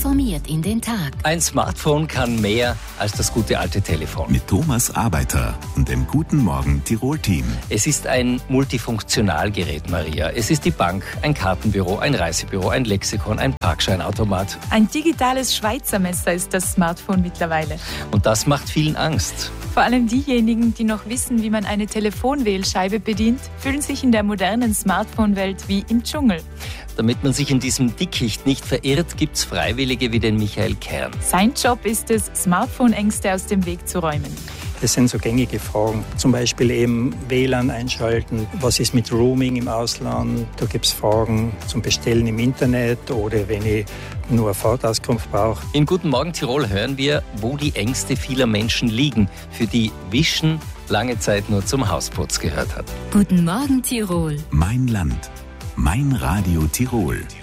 informiert in den Tag. Ein Smartphone kann mehr als das gute alte Telefon. Mit Thomas Arbeiter und dem Guten Morgen Tirol-Team. Es ist ein Multifunktionalgerät, Maria. Es ist die Bank, ein Kartenbüro, ein Reisebüro, ein Lexikon, ein Parkscheinautomat. Ein digitales Schweizer Messer ist das Smartphone mittlerweile. Und das macht vielen Angst. Vor allem diejenigen, die noch wissen, wie man eine Telefonwählscheibe bedient, fühlen sich in der modernen Smartphone-Welt wie im Dschungel. Damit man sich in diesem Dickicht nicht verirrt, gibt's Freiwillige wie den Michael Kern. Sein Job ist es, Smartphone-Ängste aus dem Weg zu räumen. Das sind so gängige Fragen. Zum Beispiel eben WLAN einschalten. Was ist mit Roaming im Ausland? Da gibt es Fragen zum Bestellen im Internet oder wenn ich nur eine Fahrtauskunft brauche. In Guten Morgen Tirol hören wir, wo die Ängste vieler Menschen liegen, für die Wischen lange Zeit nur zum Hausputz gehört hat. Guten Morgen Tirol. Mein Land. Mein Radio Tirol.